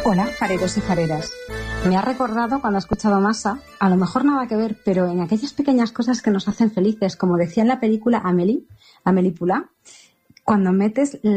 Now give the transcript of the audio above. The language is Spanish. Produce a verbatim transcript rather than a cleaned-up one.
Hola, fareros y fareras. Me ha recordado cuando he escuchado Masa, a lo mejor nada que ver, pero en aquellas pequeñas cosas que nos hacen felices, como decía en la película Amélie, Amélie Poulain, cuando metes la